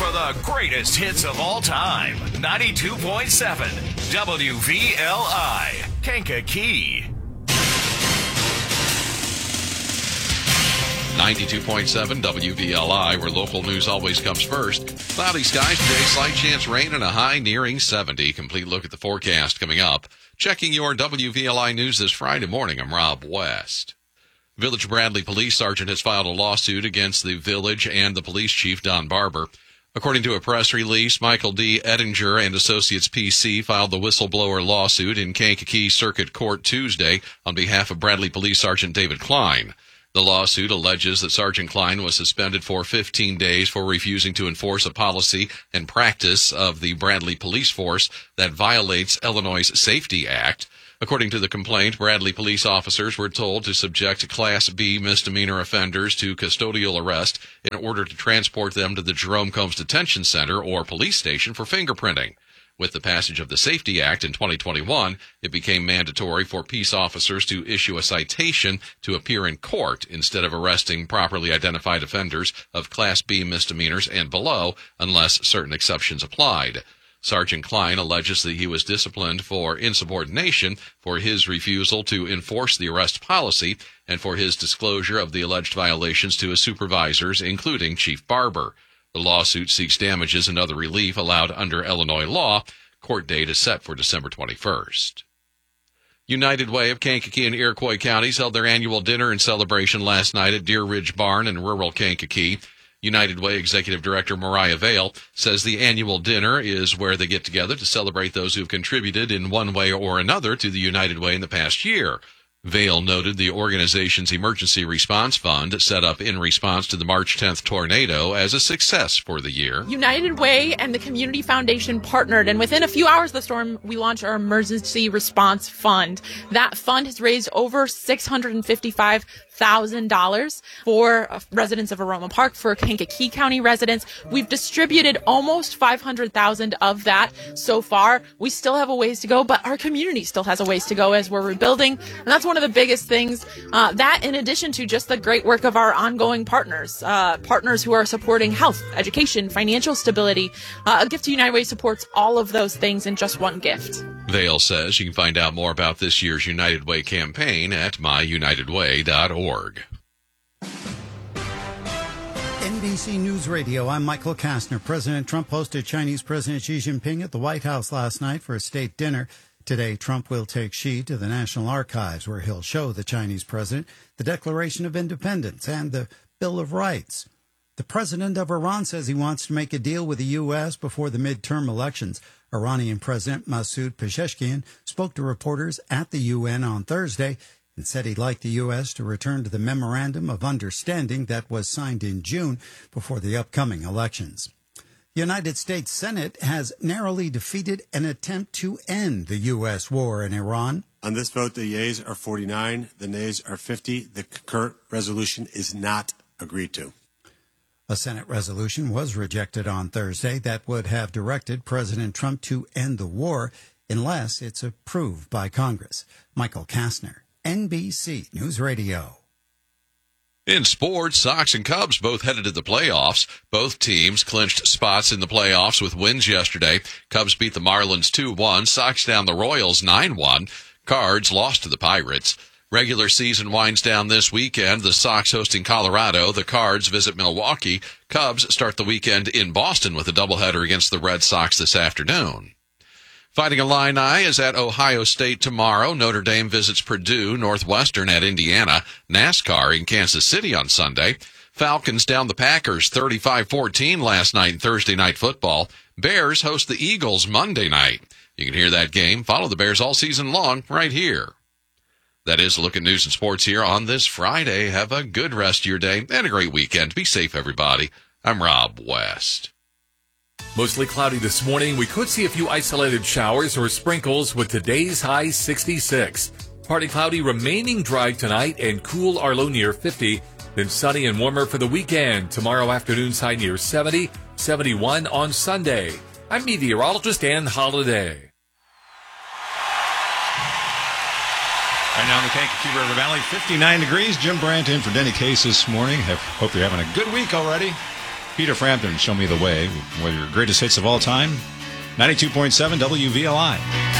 for the greatest hits of all time. 92.7 WVLI, Kankakee. 92.7 WVLI, where local news always comes first. Cloudy skies today, slight chance rain and a high nearing 70. Complete look at the forecast coming up. Checking your WVLI news this Friday morning, I'm Rob West. Village Bradley Police Sergeant has filed a lawsuit against the village and the police chief, Don Barber. According to a press release, Michael D. Ettinger and Associates PC filed the whistleblower lawsuit in Kankakee Circuit Court Tuesday on behalf of Bradley Police Sergeant David Klein. The lawsuit alleges that Sergeant Klein was suspended for 15 days for refusing to enforce a policy and practice of the Bradley Police Force that violates Illinois' Safety Act. According to the complaint, Bradley police officers were told to subject Class B misdemeanor offenders to custodial arrest in order to transport them to the Jerome Combs Detention Center or police station for fingerprinting. With the passage of the Safety Act in 2021, it became mandatory for peace officers to issue a citation to appear in court instead of arresting properly identified offenders of Class B misdemeanors and below, unless certain exceptions applied. Sergeant Klein alleges that he was disciplined for insubordination for his refusal to enforce the arrest policy and for his disclosure of the alleged violations to his supervisors, including Chief Barber. The lawsuit seeks damages and other relief allowed under Illinois law. Court date is set for December 21st. United Way of Kankakee and Iroquois counties held their annual dinner and celebration last night at Deer Ridge Barn in rural Kankakee. United Way Executive Director Mariah Vale says the annual dinner is where they get together to celebrate those who've contributed in one way or another to the United Way in the past year. Vale noted the organization's emergency response fund, set up in response to the March 10th tornado, as a success for the year. United Way and the Community Foundation partnered, and within a few hours of the storm, we launched our emergency response fund. That fund has raised over $655,000 for residents of Aroma Park, for Kankakee County residents. We've distributed almost $500,000 of that so far. We still have a ways to go, but our community still has a ways to go as we're rebuilding, and that's one of the biggest things. That, in addition to just the great work of our ongoing partners who are supporting health, education, financial stability. A Gift to United Way supports all of those things in just one gift. Vale says you can find out more about this year's United Way campaign at myunitedway.org. NBC News Radio, I'm Michael Kastner. President Trump hosted Chinese President Xi Jinping at the White House last night for a state dinner. Today, Trump will take Xi to the National Archives, where he'll show the Chinese president the Declaration of Independence and the Bill of Rights. The president of Iran says he wants to make a deal with the U.S. before the midterm elections. Iranian President Masoud Pezeshkian spoke to reporters at the UN on Thursday and said he'd like the U.S. to return to the Memorandum of Understanding that was signed in June before the upcoming elections. The United States Senate has narrowly defeated an attempt to end the U.S. war in Iran. On this vote, the yeas are 49, the nays are 50. The concurrent resolution is not agreed to. A Senate resolution was rejected on Thursday that would have directed President Trump to end the war unless it's approved by Congress. Michael Kastner, NBC News Radio. In sports, Sox and Cubs both headed to the playoffs. Both teams clinched spots in the playoffs with wins yesterday. Cubs beat the Marlins 2-1. Sox down the Royals 9-1. Cards lost to the Pirates. Regular season winds down this weekend. The Sox hosting Colorado. The Cards visit Milwaukee. Cubs start the weekend in Boston with a doubleheader against the Red Sox this afternoon. Fighting Illini is at Ohio State tomorrow. Notre Dame visits Purdue, Northwestern at Indiana, NASCAR in Kansas City on Sunday. Falcons down the Packers 35-14 last night in Thursday Night Football. Bears host the Eagles Monday night. You can hear that game. Follow the Bears all season long right here. That is a look at news and sports here on this Friday. Have a good rest of your day and a great weekend. Be safe, everybody. I'm Rob West. Mostly cloudy this morning. We could see a few isolated showers or sprinkles with today's high 66. Partly cloudy, remaining dry tonight and cool our low near 50. Then sunny and warmer for the weekend. Tomorrow afternoon's high near 70, 71 on Sunday. I'm meteorologist Ann Holiday. Right now in the Kankakee River Valley, 59 degrees. Jim Brandt in for Denny Case this morning. Hope you're having a good week already. Peter Frampton, Show Me the Way, one of your greatest hits of all time. 92.7 WVLI.